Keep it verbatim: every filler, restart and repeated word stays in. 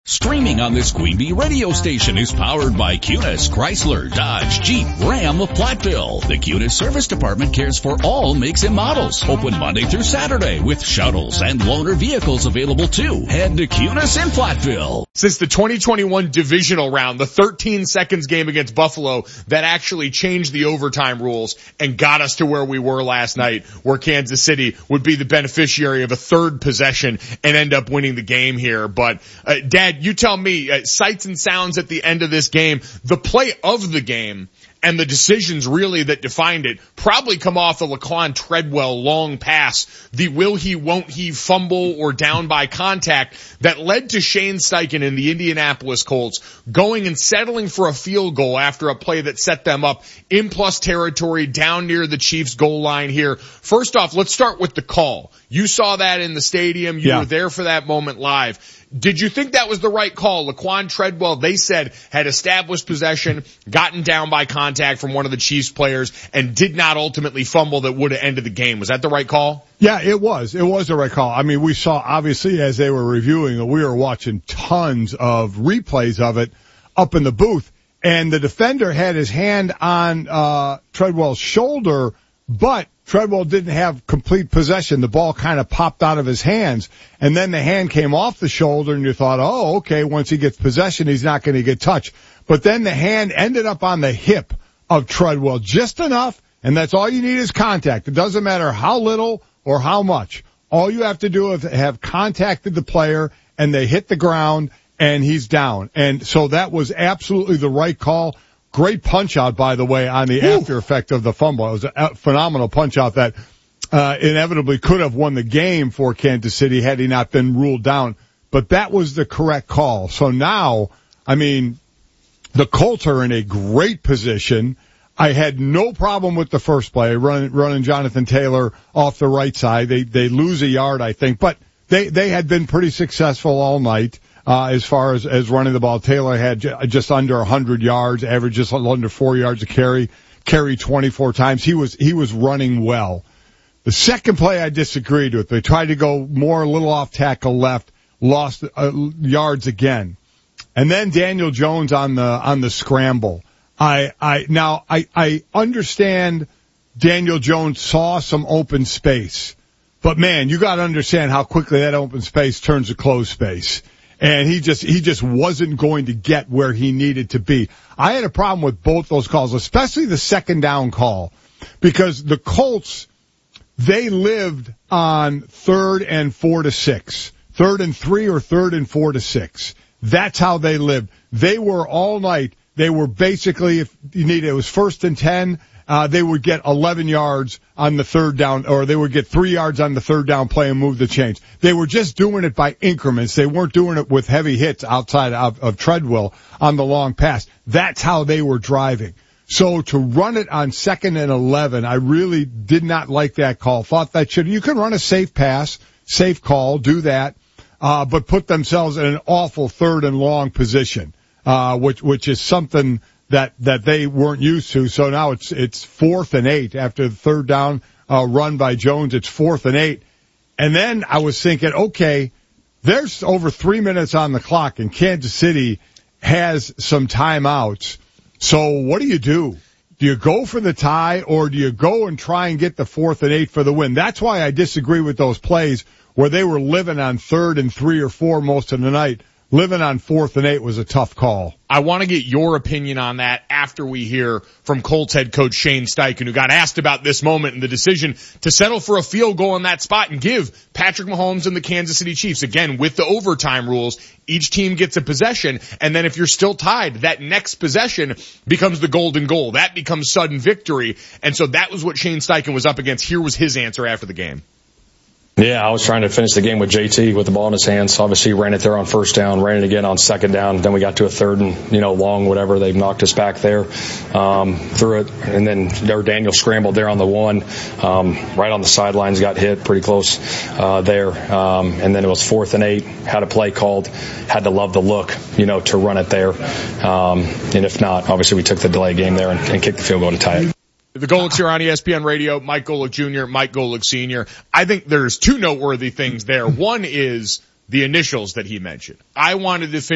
Streaming on this Queen Bee radio station is powered by Cunis, Chrysler, Dodge, Jeep, Ram of Platteville. The Cunis Service Department cares for all makes and models. Open Monday through Saturday with shuttles and loaner vehicles available too. Head to Cunis in Platteville. Since the twenty twenty-one divisional round, the thirteen seconds game against Buffalo that actually changed the overtime rules and got us to where we were last night, where Kansas City would be the beneficiary of a third possession and end up winning the game here. But, uh, Dad, you tell me, uh, sights and sounds at the end of this game, the play of the game and the decisions really that defined it probably come off the Laquan Treadwell long pass, the will he, won't he fumble or down by contact that led to Shane Steichen and the Indianapolis Colts going and settling for a field goal after a play that set them up in plus territory down near the Chiefs goal line here. First off, let's start with the call. You saw that in the stadium. You yeah. were there for that moment live. Did you think that was the right call? Laquan Treadwell, they said, had established possession, gotten down by contact from one of the Chiefs players, and did not ultimately fumble that would have ended the game. Was that the right call? Yeah, it was. It was the right call. I mean, we saw, obviously, as they were reviewing it, we were watching tons of replays of it up in the booth, and the defender had his hand on uh Treadwell's shoulder, but Treadwell didn't have complete possession. The ball kind of popped out of his hands, and then the hand came off the shoulder, and you thought, oh, okay, once he gets possession, he's not going to get touched. But then the hand ended up on the hip of Treadwell, just enough, and that's all you need is contact. It doesn't matter how little or how much. All you have to do is have contacted the player, and they hit the ground, and he's down. And so that was absolutely the right call. Great punch out, by the way, on the Ooh. after effect of the fumble. It was a phenomenal punch out that uh inevitably could have won the game for Kansas City had he not been ruled down. But that was the correct call. So now, I mean, the Colts are in a great position. I had no problem with the first play, running, running Jonathan Taylor off the right side. They they lose a yard, I think, but they they had been pretty successful all night. Uh, as far as, as running the ball, Taylor had j- just under one hundred yards, averaged just under four yards a carry, carried twenty-four times. He was, he was running well. The second play I disagreed with. They tried to go more a little off tackle left, lost uh, yards again. And then Daniel Jones on the, on the scramble. I, I, now I, I understand Daniel Jones saw some open space, but man, you gotta understand how quickly that open space turns to closed space. And he just, he just wasn't going to get where he needed to be. I had a problem with both those calls, especially the second down call, because the Colts, they lived on third and four to six, third and three or third and four to six. That's how they lived. They were all night. They were basically, if you needed, it was first and ten. Uh, they would get eleven yards on the third down, or they would get three yards on the third down play and move the chains. They were just doing it by increments. They weren't doing it with heavy hits outside of, of Treadwell on the long pass. That's how they were driving. So to run it on second and eleven, I really did not like that call. Thought that should, you can run a safe pass, safe call, do that, uh, but put themselves in an awful third and long position, uh, which, which is something that, that they weren't used to. So now it's, it's fourth and eight after the third down, uh, run by Jones. It's fourth and eight. And then I was thinking, okay, there's over three minutes on the clock and Kansas City has some timeouts. So what do you do? Do you go for the tie or do you go and try and get the fourth and eight for the win? That's why I disagree with those plays where they were living on third and three or four most of the night. Living on fourth and eight was a tough call. I want to get your opinion on that after we hear from Colts head coach Shane Steichen, who got asked about this moment and the decision to settle for a field goal in that spot and give Patrick Mahomes and the Kansas City Chiefs, again, with the overtime rules, each team gets a possession, and then if you're still tied, that next possession becomes the golden goal. That becomes sudden victory. And so that was what Shane Steichen was up against. Here was his answer after the game. Yeah, I was trying to finish the game with J T with the ball in his hands. Obviously, ran it there on first down, ran it again on second down. Then we got to a third and, you know, long, whatever. They knocked us back there, um, threw it. And then there Daniel scrambled there on the one, um, right on the sidelines, got hit pretty close, uh, there. Um, and then it was fourth and eight, had a play called, had to love the look, you know, to run it there. Um, and if not, obviously we took the delay game there and, and kicked the field goal to tie it. The Golics here on E S P N Radio, Mike Golic Junior, Mike Golic Senior I think there's two noteworthy things there. One is the initials that he mentioned. I wanted to finish